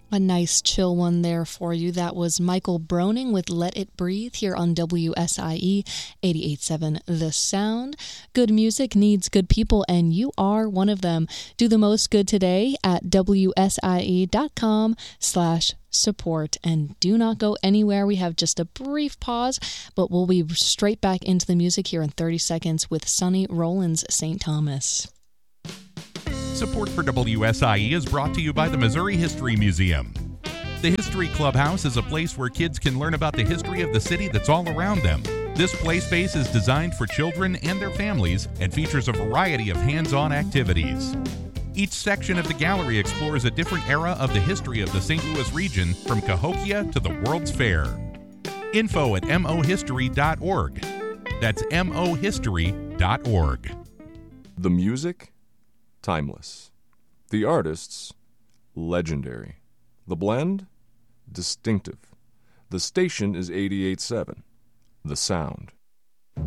A nice chill one there for you. That was Michael Broning with Let It Breathe here on WSIE 88.7 The Sound. Good music needs good people, and you are one of them. Do the most good today at WSIE.com/support. And do not go anywhere. We have just a brief pause, but we'll be straight back into the music here in 30 seconds with Sonny Rollins, St. Thomas. Support for WSIE is brought to you by the Missouri History Museum. The History Clubhouse is a place where kids can learn about the history of the city that's all around them. This play space is designed for children and their families and features a variety of hands-on activities. Each section of the gallery explores a different era of the history of the St. Louis region, from Cahokia to the World's Fair. Info at mohistory.org. That's mohistory.org. The music? Timeless. The artists? Legendary. The blend? Distinctive. The station is 88.7. The Sound.